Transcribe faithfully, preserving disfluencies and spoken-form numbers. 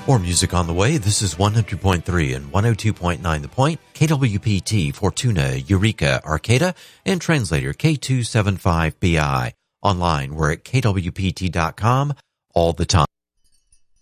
More music on the way. This is one hundred point three and one oh two point nine The Point, K W P T, Fortuna, Eureka, Arcata, and translator K two seven five B I. Online, we're at K W P T dot com all the time.